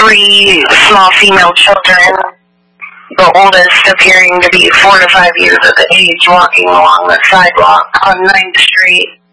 3 small female children, the oldest appearing to be 4 to 5 years of age, walking along the sidewalk on 9th Street.